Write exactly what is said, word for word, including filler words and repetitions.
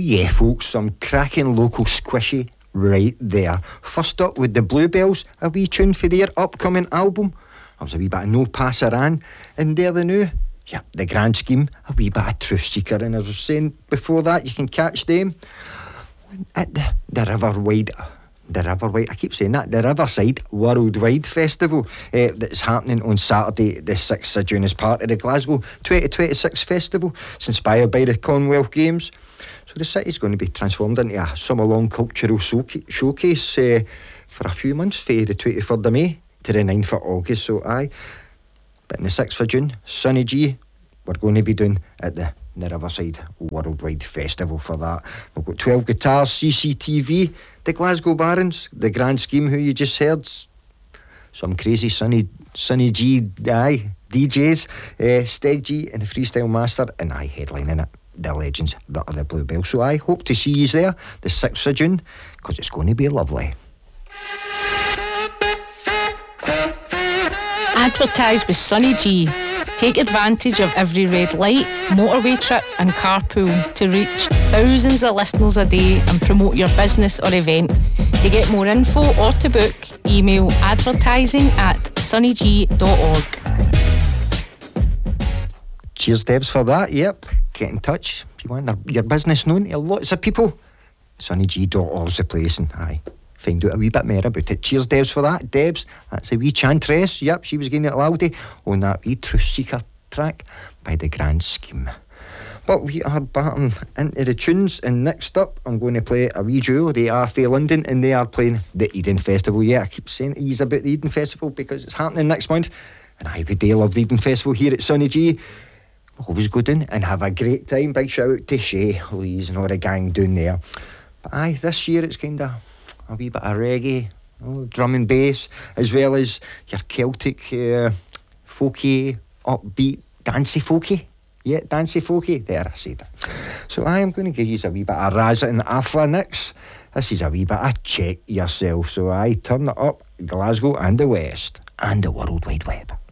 Yeah, folks, some cracking local squishy right there. First up with the Bluebells, a wee tune for their upcoming album. I was a wee bit of No Passaran, and there the new, yeah, The Grand Scheme, a wee bit of Truth Seeker, and as I was saying before that, you can catch them at the, the Riverwide, the Riverwide, I keep saying that, the Riverside Worldwide Festival uh, that's happening on Saturday the sixth of June as part of the Glasgow twenty twenty-six Festival. It's inspired by the Commonwealth Games. So the city's going to be transformed into a summer-long cultural showca- showcase uh, for a few months, from the twenty-third of May to the ninth of August. So aye, but on the sixth of June, Sonny G, we're going to be doing at the, the Riverside Worldwide Festival for that. We've got twelve guitars, C C T V, the Glasgow Barons, the Grand Scheme, who you just heard, some crazy Sonny, Sonny G, aye, D Js, uh, Steg G and the Freestyle Master, and aye, headlining it, the legends that are the Bluebells. So I hope to see you there the sixth of June, because it's going to be lovely. Advertise with Sonny G. Take advantage of every red light, motorway trip and carpool to reach thousands of listeners a day and promote your business or event. To get more info or to book, email advertising at sonny g dot org. Cheers, Debs, for that. Yep, get in touch if you want your business known to lots of people. sonny g dot org's the place, and aye, find out a wee bit more about it. Cheers, Debs, for that. Debs, that's a wee chantress. Yep, she was getting it loudy on that wee Truth Seeker track by The Grand Scheme. But we are batting into the tunes, and next up I'm going to play a wee duo. They are from London and they are playing the Eden Festival. Yeah, I keep saying he's about the Eden Festival because it's happening next month, and I would love the Eden Festival here at Sonny G. Always go down and have a great time. Big shout out to Shay, Louise and all the gang down there. But aye, this year it's kind of a wee bit of reggae, oh, drum and bass, as well as your Celtic, uh, folky, upbeat, dancey folky. Yeah, dancey folky. There, I said it. So I am going to give you a wee bit of Raza and Afla Nix. This is a wee bit of Check Yourself. So I turn it up, Glasgow and the West and the World Wide Web.